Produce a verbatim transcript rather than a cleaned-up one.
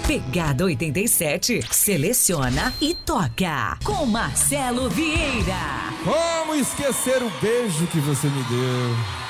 Pegada oitenta e sete, seleciona e toca com Marcelo Vieira. Como esquecer o beijo que você me deu?